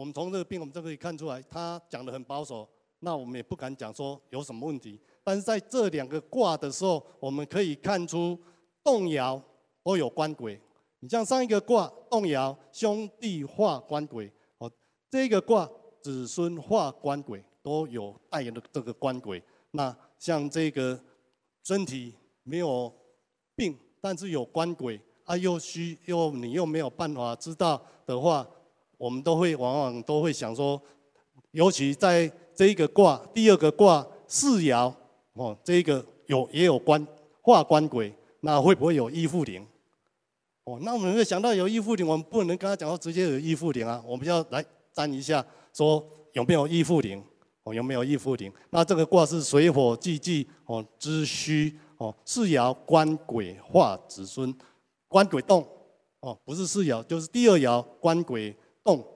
我们从这个病，我们就可以看出来，他讲得很保守，那我们也不敢讲说有什么问题。但是在这2个卦的时候，我们可以看出动爻都有官鬼。你像上一个卦动爻兄弟化官鬼，哦，这个卦子孙化官鬼都有带有的这个官鬼。那像这个身体没有病，但是有官鬼啊，你又没有办法知道的话，我们往往都会想说，尤其在这一个卦第2个卦四爻哦，这个也有化官鬼，那会不会有依附灵？哦，那我们会想到有依附灵，我们不能跟他讲说直接有依附灵啊，我们要来占一下，说有没有依附灵？哦，有没有依附灵？那这个卦是水火既济哦，之虚哦，四爻官鬼化子孙，官鬼动哦，不是四爻，就是第2爻官鬼动